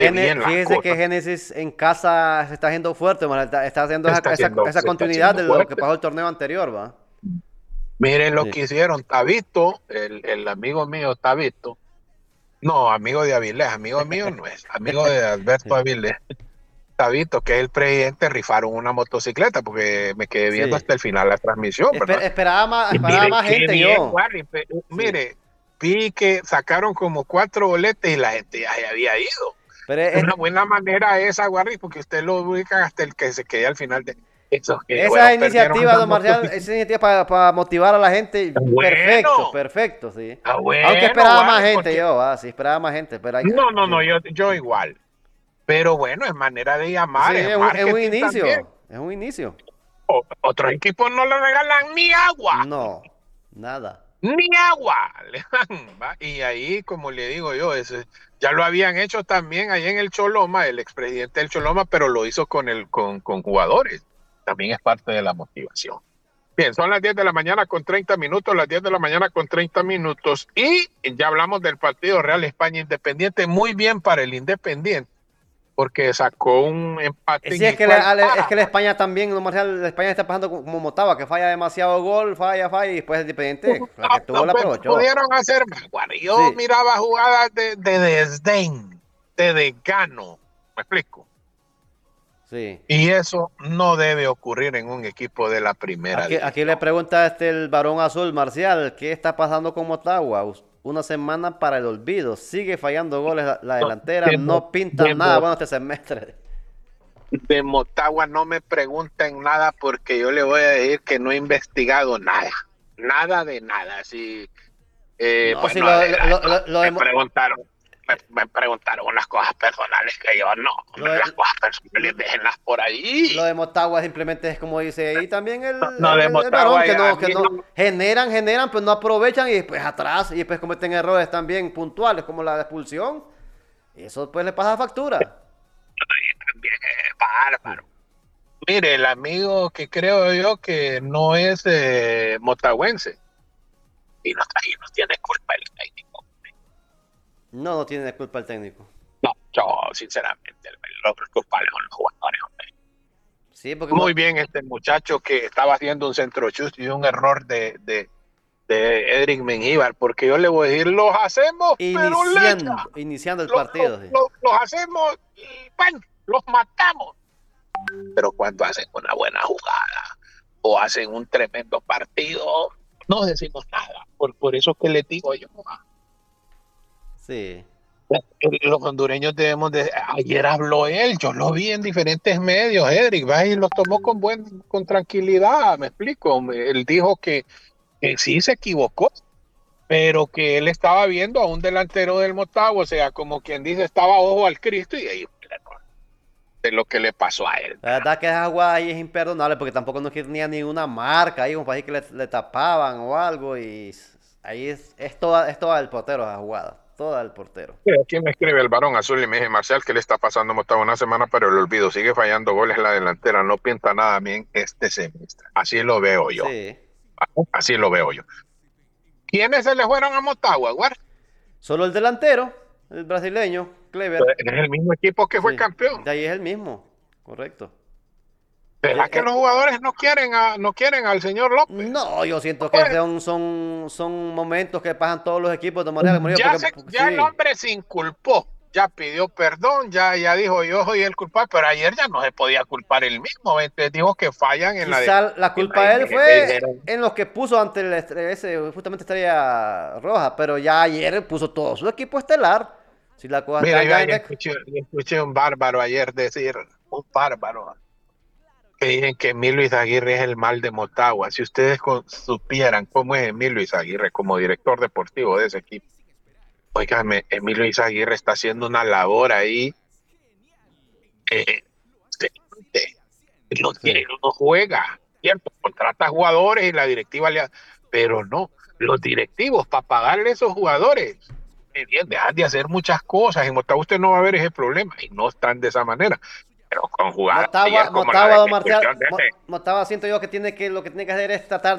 bien las Fíjese que cosas. Génesis en casa se está haciendo fuerte, man, está haciendo esa Se está continuidad haciendo de lo que fuerte. pasó el torneo anterior, ¿va? Miren lo Sí. que hicieron. Tabito, el amigo mío Tabito, no, amigo de Avilés, amigo mío no es, amigo de Alberto Avilés. Tabito, que es el presidente, rifaron una motocicleta porque me quedé viendo Sí. hasta el final la transmisión, ¿verdad? Y Esperaba mire, más qué gente bien, yo. Warry. Sí. Mire, vi que sacaron como 4 boletes y la gente ya se había ido. Pero Una buena manera esa, Warry, porque usted lo ubica hasta el que se quede al final de esos que, esa bueno, perdieron iniciativa, esa don Marcial, motocicleta. esa iniciativa para motivar a la gente, perfecto, Bueno, perfecto, sí. está Aunque bueno, esperaba más Warry, gente porque yo, sí, esperaba más gente, pero no, no, no, sí. yo igual. Pero bueno, es manera de Sí, llamar, es es un marketing también. inicio, es un inicio. Otros equipos no le regalan ni agua. No, nada. Ni agua le dan, ¿va? Y ahí, como le digo yo, ya lo habían hecho también ahí en el Choloma, el expresidente del Choloma, pero lo hizo con jugadores. También es parte de la motivación. Bien, son las 10 de la mañana con 30 minutos, las 10 de la mañana con 30 minutos. Y ya hablamos del partido Real España Independiente. Muy bien para el Independiente, porque sacó un empate Sí, en el cual es para. que la España también, no, Marcial, la España está pasando como Motagua, que falla demasiado gol, falla, y después el Independiente, la que tuvo la Pues, aprovechó. pudieron hacer más. Bueno, yo Sí, miraba jugadas de desdén, de desgano. ¿Me explico? sí. Y eso no debe ocurrir en un equipo de la primera Aquí le división. pregunta el varón azul, Marcial, ¿qué está pasando con Motagua? Una semana para el olvido, sigue fallando goles la No, delantera, De, Mo- no pinta de, nada Mo- bueno este semestre. de Motagua no me pregunten nada porque yo le voy a decir que no he investigado nada. Nada de nada. Así, No, sí, bueno, adelante. lo Me de, preguntaron, me preguntaron unas cosas personales que yo no, lo hombre, de, las cosas personales déjenlas por Lo ahí. de Motagua simplemente es como dice ahí también No, no, de el varón, Motagua a que mí no no. generan, pero no aprovechan y después atrás y después cometen errores también puntuales como la expulsión. Y eso pues le pasa factura. También es bárbaro. Mire, el amigo que creo yo que no es motagüense y no tiene culpa el técnico. No, no tiene culpa el técnico. No, yo sinceramente, los culpables son los jugadores, hombre. Sí, porque Muy bien este muchacho que estaba haciendo un centro chust y un error de Edric Mengíbar, porque yo le voy a decir, los hacemos, pero lecha, iniciando el partido, sí. los hacemos y bueno, los matamos. Pero cuando hacen una buena jugada o hacen un tremendo partido, no decimos nada. Por eso que les digo yo, Sí. los hondureños debemos de... Ayer habló él, yo lo vi en diferentes medios, Edric, va y lo tomó con tranquilidad, me explico. Él dijo que sí se equivocó, pero que él estaba viendo a un delantero del Motagua, o sea, como quien dice, estaba ojo al Cristo y ahí de lo que le pasó a él. La verdad que esa jugada ahí es imperdonable porque tampoco no tenía ninguna marca ahí, como para decir que le tapaban o algo y ahí es toda el portero esa jugada, toda el portero. Aquí me escribe el varón azul y me dice, Marcial, ¿qué le está pasando? Motagua una semana para el olvido, sigue fallando goles en la delantera, no pinta nada bien este semestre. Así lo veo yo, Sí. así lo veo yo. ¿Quiénes se le fueron a Motagua, Guar? Solo el delantero, el brasileño, Clever. Es el mismo equipo que fue Sí, campeón. de ahí es el mismo, correcto. ¿Será que los jugadores no quieren al señor López? No, yo siento que Pues, son momentos que pasan todos los equipos de manera, como digo, porque ya el sí. hombre se inculpó, ya pidió perdón, ya dijo yo soy el culpable, pero ayer ya no se podía culpar él mismo, entonces dijo que fallan Quizá la en la culpa de él le fue dijeron, en los que puso ante ese, justamente Estrella Roja, pero ya ayer puso todo su equipo estelar. Si la cosa está mira, yo ya ayer escuché un bárbaro ayer decir, un bárbaro, que dicen que Emilio Izaguirre es el mal de Motagua. Si ustedes supieran cómo es Emilio Izaguirre como director deportivo de ese equipo, oígame, Emilio Izaguirre está haciendo una labor ahí eh, excelente. sí. No juega, ¿cierto? Contrata jugadores y la directiva le hace, pero no, los directivos para pagarle a esos jugadores, bien, dejan de hacer muchas cosas. En Motagua usted no va a ver ese problema y no están de esa manera. Pero con jugadas ayer como la Motagua, de la don Marcial, expulsión de ese. Motagua siento yo que lo que tiene que hacer es tratar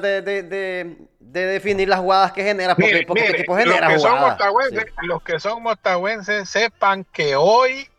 de definir las jugadas que genera, porque este Mire, equipo genera jugadas. Sí, los que son motahuenses sepan que hoy